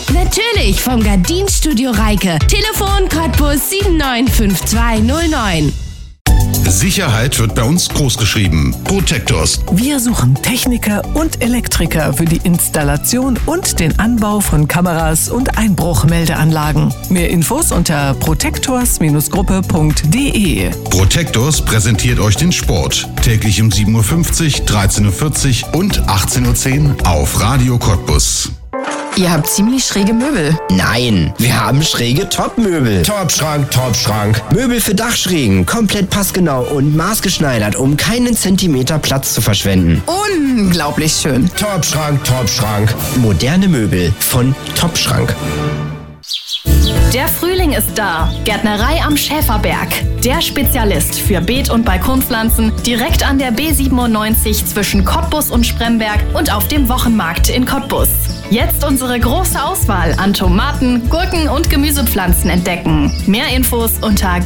Natürlich vom Gardinstudio Reike. Telefon Cottbus 795209. Sicherheit wird bei uns großgeschrieben. Protectors. Wir suchen Techniker und Elektriker für die Installation und den Anbau von Kameras und Einbruchmeldeanlagen. Mehr Infos unter protectors-gruppe.de. Protectors präsentiert euch den Sport. Täglich um 7.50 Uhr, 13.40 Uhr und 18.10 Uhr auf Radio Cottbus. Ihr habt ziemlich schräge Möbel. Nein, wir haben schräge Topmöbel. Topschrank, Topschrank. Möbel für Dachschrägen, komplett passgenau und maßgeschneidert, um keinen Zentimeter Platz zu verschwenden. Unglaublich schön. Topschrank, Topschrank. Moderne Möbel von Topschrank. Der Frühling ist da. Gärtnerei am Schäferberg. Der Spezialist für Beet- und Balkonpflanzen direkt an der B97 zwischen Cottbus und Spremberg und auf dem Wochenmarkt in Cottbus. Jetzt unsere große Auswahl an Tomaten, Gurken und Gemüsepflanzen entdecken. Mehr Infos unter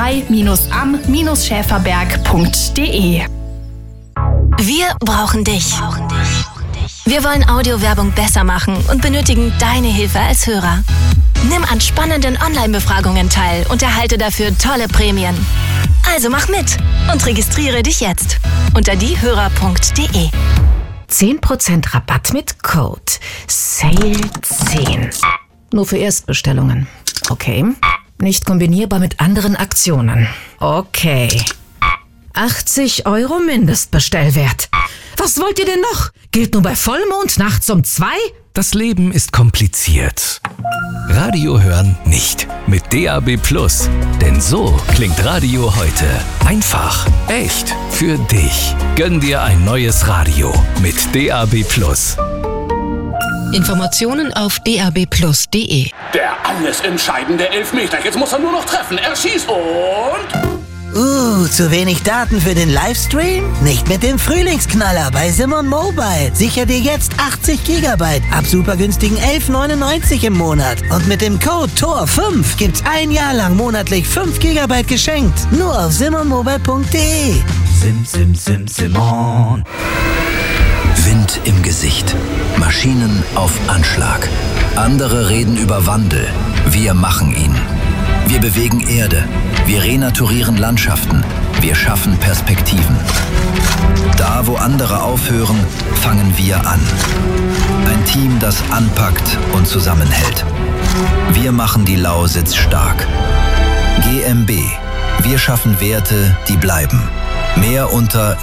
gärtnerei-am-schäferberg.de. Wir brauchen dich. Wir wollen Audiowerbung besser machen und benötigen deine Hilfe als Hörer. Nimm an spannenden Online-Befragungen teil und erhalte dafür tolle Prämien. Also mach mit und registriere dich jetzt unter diehörer.de. 10% Rabatt mit Code SALE10. Nur für Erstbestellungen. Okay. Nicht kombinierbar mit anderen Aktionen. Okay. 80 € Mindestbestellwert. Was wollt ihr denn noch? Gilt nur bei Vollmond nachts um 2? Das Leben ist kompliziert. Radio hören nicht. Mit DAB+. Denn so klingt Radio heute. Einfach, echt, für dich. Gönn dir ein neues Radio mit DAB+. Informationen auf dabplus.de. Der alles entscheidende Elfmeter. Jetzt muss er nur noch treffen. Er schießt und... zu wenig Daten für den Livestream? Nicht mit dem Frühlingsknaller bei Simon Mobile. Sicher dir jetzt 80 GB ab super günstigen 11,99 im Monat. Und mit dem Code TOR5 gibt's ein Jahr lang monatlich 5 GB geschenkt. Nur auf simonmobile.de. Simon. Wind im Gesicht. Maschinen auf Anschlag. Andere reden über Wandel. Wir machen ihn. Wir bewegen Erde. Wir renaturieren Landschaften. Wir schaffen Perspektiven. Da, wo andere aufhören, fangen wir an. Ein Team, das anpackt und zusammenhält. Wir machen die Lausitz stark. GmbH. Wir schaffen Werte, die bleiben. Mehr unter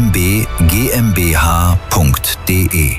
gmbh.de.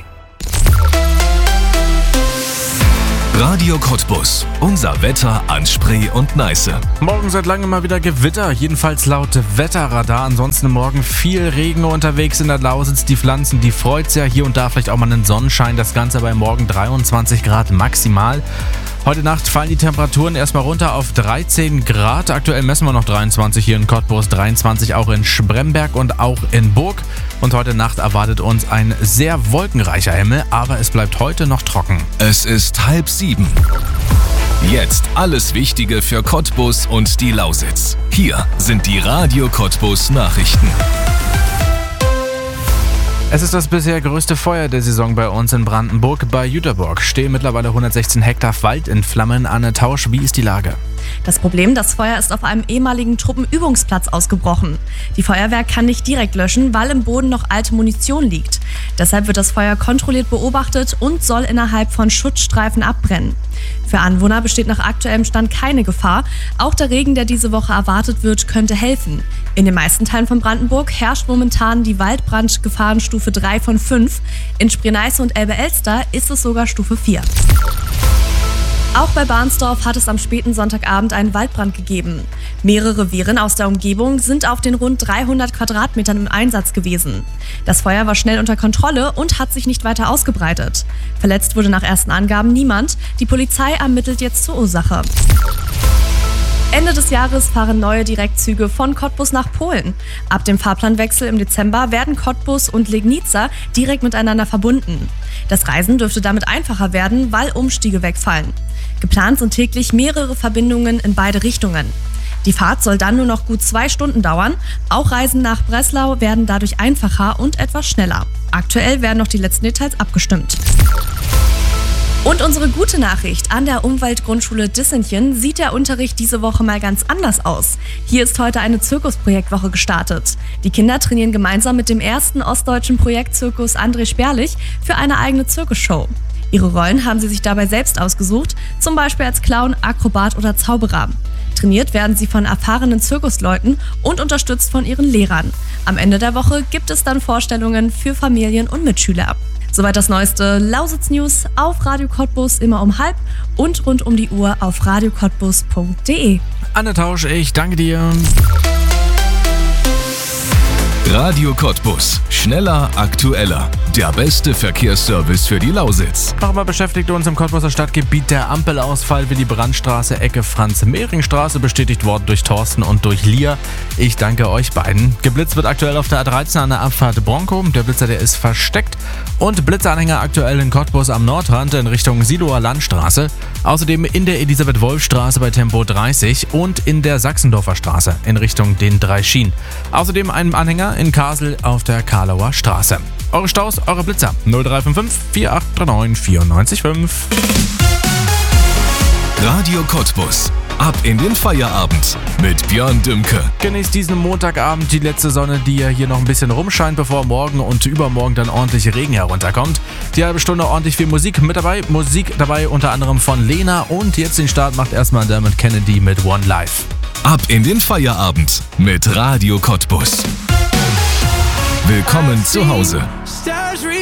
Radio Cottbus. Unser Wetter an Spree und Neiße. Morgen seit langem mal wieder Gewitter, jedenfalls laut Wetterradar. Ansonsten morgen viel Regen unterwegs in der Lausitz. Die Pflanzen, die freut's ja, hier und da vielleicht auch mal einen Sonnenschein. Das Ganze bei morgen 23 Grad maximal. Heute Nacht fallen die Temperaturen erstmal runter auf 13 Grad. Aktuell messen wir noch 23 hier in Cottbus, 23 auch in Spremberg und auch in Burg. Und heute Nacht erwartet uns ein sehr wolkenreicher Himmel, aber es bleibt heute noch trocken. Es ist 6:30. Jetzt alles Wichtige für Cottbus und die Lausitz. Hier sind die Radio Cottbus Nachrichten. Es ist das bisher größte Feuer der Saison bei uns in Brandenburg. Bei Jüterborg stehen mittlerweile 116 Hektar Wald in Flammen. Anne Tausch, wie ist die Lage? Das Problem, das Feuer ist auf einem ehemaligen Truppenübungsplatz ausgebrochen. Die Feuerwehr kann nicht direkt löschen, weil im Boden noch alte Munition liegt. Deshalb wird das Feuer kontrolliert beobachtet und soll innerhalb von Schutzstreifen abbrennen. Für Anwohner besteht nach aktuellem Stand keine Gefahr. Auch der Regen, der diese Woche erwartet wird, könnte helfen. In den meisten Teilen von Brandenburg herrscht momentan die Waldbrandgefahrenstufe 3 von 5. In Spree-Neiße und Elbe-Elster ist es sogar Stufe 4. Auch bei Barnsdorf hat es am späten Sonntagabend einen Waldbrand gegeben. Mehrere Wehren aus der Umgebung sind auf den rund 300 Quadratmetern im Einsatz gewesen. Das Feuer war schnell unter Kontrolle und hat sich nicht weiter ausgebreitet. Verletzt wurde nach ersten Angaben niemand. Die Polizei ermittelt jetzt zur Ursache. Ende des Jahres fahren neue Direktzüge von Cottbus nach Polen. Ab dem Fahrplanwechsel im Dezember werden Cottbus und Legnica direkt miteinander verbunden. Das Reisen dürfte damit einfacher werden, weil Umstiege wegfallen. Geplant sind täglich mehrere Verbindungen in beide Richtungen. Die Fahrt soll dann nur noch gut 2 Stunden dauern. Auch Reisen nach Breslau werden dadurch einfacher und etwas schneller. Aktuell werden noch die letzten Details abgestimmt. Und unsere gute Nachricht: An der Umweltgrundschule Dissenchen sieht der Unterricht diese Woche mal ganz anders aus. Hier ist heute eine Zirkusprojektwoche gestartet. Die Kinder trainieren gemeinsam mit dem ersten ostdeutschen Projektzirkus André Sperlich für eine eigene Zirkusshow. Ihre Rollen haben sie sich dabei selbst ausgesucht, zum Beispiel als Clown, Akrobat oder Zauberer. Trainiert werden sie von erfahrenen Zirkusleuten und unterstützt von ihren Lehrern. Am Ende der Woche gibt es dann Vorstellungen für Familien und Mitschüler. Soweit das neueste Lausitz-News auf Radio Cottbus immer um 12:30 und rund um die Uhr auf radiocottbus.de. Anne Tausch, ich danke dir. Radio Cottbus. Schneller, aktueller. Der beste Verkehrsservice für die Lausitz. Noch einmal beschäftigt uns im Cottbuser Stadtgebiet der Ampelausfall Willy Brandt-Straße, Ecke Franz-Mehring-Straße, bestätigt worden durch Thorsten und durch Lia. Ich danke euch beiden. Geblitzt wird aktuell auf der A13 an der Abfahrt Bronco. Der Blitzer, der ist versteckt. Und Blitzeranhänger aktuell in Cottbus am Nordrand in Richtung Siloer Landstraße. Außerdem in der Elisabeth-Wolf-Straße bei Tempo 30 und in der Sachsendorfer Straße in Richtung den 3 Schienen. Außerdem ein Anhänger in Kassel auf der Karlauer Straße. Eure Staus, eure Blitzer 0355 4839 94,5. Radio Cottbus. Ab in den Feierabend mit Björn Dümke. Genießt diesen Montagabend die letzte Sonne, die ja hier noch ein bisschen rumscheint, bevor morgen und übermorgen dann ordentlich Regen herunterkommt. Die halbe Stunde ordentlich viel Musik mit dabei. Musik dabei unter anderem von Lena. Und jetzt den Start macht erstmal Dermot Kennedy mit One Life. Ab in den Feierabend mit Radio Cottbus. Willkommen zu Hause.